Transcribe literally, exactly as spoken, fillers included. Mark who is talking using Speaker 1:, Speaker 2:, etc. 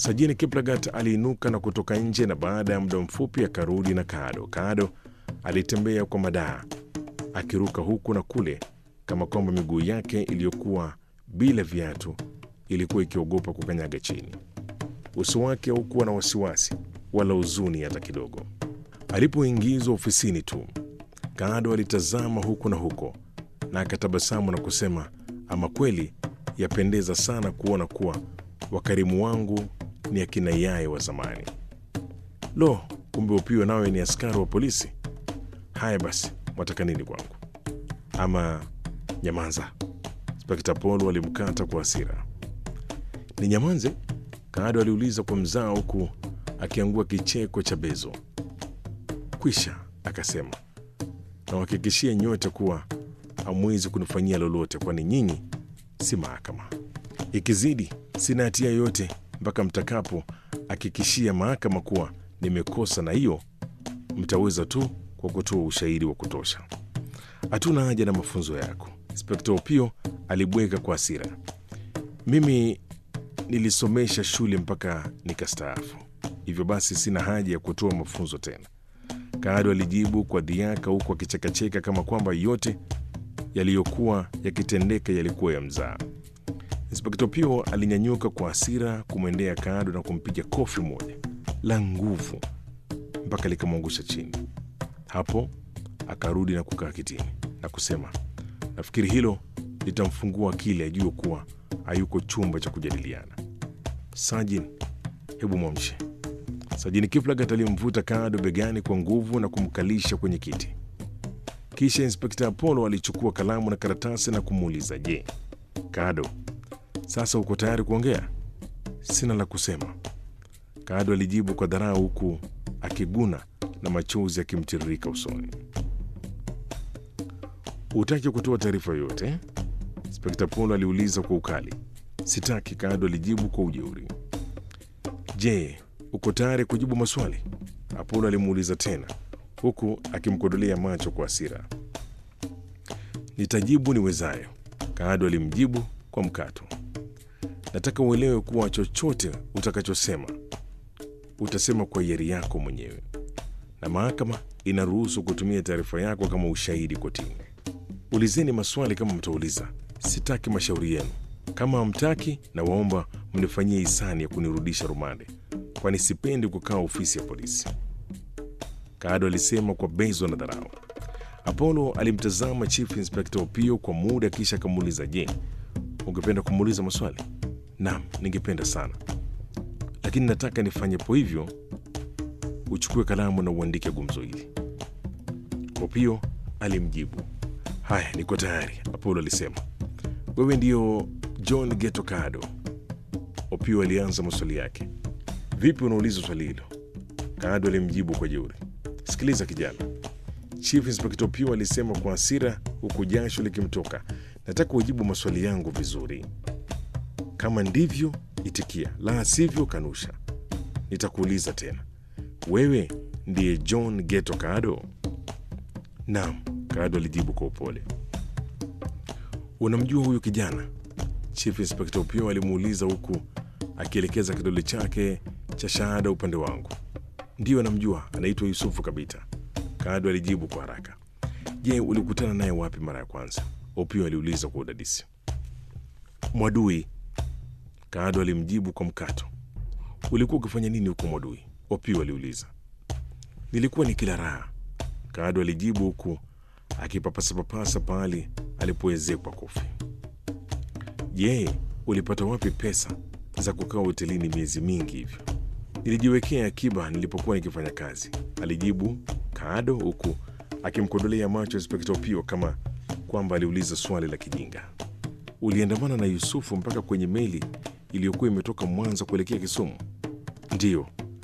Speaker 1: Sajini Kiplagat aliinuka na kutoka nje, na baada ya muda mfupi akarudi na Kado. Kado alitembea kwa madaa akiruka huku na kule, kama kwamba miguu yake iliyokuwa bila viatu ilikuwa ikiogopa kukanyaga chini. Uso wake haukuwa na wasiwasi wala huzuni hata kidogo. Alipoingizwa ofisini tu, Kado alitazama huku na huko na akatabasamu na kusema, ama kweli yapendeza sana kuona kuwa wakarimu wangu ni akina Yaye wa zamani. Lo, kumbe Opiyo nawe ni askari wa polisi? Haya basi, mwataka nini kwangu? Ama nyamanza. Inspekta Polo alimkata kwa hasira. Ni nyamanze? Kado aliuliza kwa mzaa huku akiangua kicheko cha bezo. Kwisha, akasema, na wahakikishie nyote kuwa hamwezi kunifanyia lolote, kwani nyinyi si mahakama. Ikizidi sina hatia yoyote mpaka mtakapo hakikishia mahakama kuwa nimekosa, na hiyo mtaweza tu kwa kutoa ushahidi wa kutosha. Hatuna haja na mafunzo yako. Inspekta Opiyo alibweka kwa hasira. Mimi nilisomesha shule mpaka nikastaafu, hivyo basi sina haja ya kutoa mafunzo tena, Kado alijibu kwa dhiaka huku akichekacheka kama kwamba yote yaliyokuwa yakitendeka yalikuwa ya mzaa. Inspekta Opiyo alinyanyuka kwa hasira kumwendea Kado na kumpiga kofi moja la nguvu mpaka likamwangusha chini. Hapo akarudi na kukaa kitini na kusema, nafikiri hilo litamfungua akili ajue kuwa hayuko chumba cha kujadiliana. Sajini, hebu mwamshe. Sajini Kiplagat alimvuta Kado begani kwa nguvu na kumkalisha kwenye kiti. Kisha Inspekta Apollo alichukua kalamu na karatasi na kumuuliza, je, Kado, sasa uko tayari kuongea? Sina la kusema, Kado alijibu kwa dharau huku akiguna na machozi yakimtiririka usoni. Utaki kutoa taarifa yoyote eh? Inspekta Apollo aliuliza kwa ukali. Sitaki, Kado alijibu kwa ujeuri. Je, uko tayari kujibu maswali? Apollo alimuuliza tena huku akimkodolea macho kwa hasira. Nitajibu niwezayo, Kado alimjibu kwa mkato. Nataka uelewe kuwa chochote utakachosema utasema kwa hiari yako mwenyewe, na mahakama inaruhusu kutumia taarifa yako kama ushahidi kotini. Ulizeni maswali kama mtauliza, sitaki mashauri yenu. Kama hamtaki, na waomba mnifanyie hisani ya kunirudisha rumande, kwani sipendi kukaa ofisi ya polisi, Kado alisema kwa bezo na dharau. Apollo alimtazama Chief Inspector Opiyo kwa muda kisha akamuuliza, je, ungependa kumuuliza maswali? Naam, ningependa sana, lakini nataka nifanyepo hivyo uchukue kalamu na uandike gumzo hili. Opiyo alimjibu. Haya, niko tayari, Apollo alisema. Wewe ndio John Geto Kado? Opiyo alianza maswali yake. Vipi unauliza swali hilo? Kado alimjibu kwa jeuri. Sikiliza kijana, Chief Inspector Opiyo alisema kwa hasira huku jasho likimtoka. Nataka ujibu maswali yangu vizuri. Kama ndivyo, itikia, la sivyo kanusha. Nitakuuliza tena. Wewe ndiye John Geto Kado? Naam, Kado alijibu kwa upole. Unamjua huyu kijana? Chief Inspector Opiyo alimuuliza huku akielekeza kidole chake cha shahada upande wangu. Ndiyo namjua, anaitwa Yusufu Kabita, Kado alijibu kwa haraka. Je, ulikutana naye wapi mara ya kwanza? Opiyo aliuliza kwa udadisi. Mwadui, Kado alimjibu kwa mkato. Ulikuwa ukifanya nini huko Mwadui? Opiyo aliuliza. Nilikuwa nikila raha, Kado alijibu huku akipapasa-papasa pahali alipoezekwa kofi. Je, ulipata wapi pesa za kukaa hotelini miezi mingi hivyo? Nilijiwekea akiba nilipokuwa nikifanya kazi, alijibu Kado huku akimkodolea macho Inspekta Opiyo kama kwamba aliuliza swali la kijinga. Uliandamana na Yusufu mpaka kwenye meli iliyokuwa imetoka Mwanza kuelekea Kisumu? Ndiyo,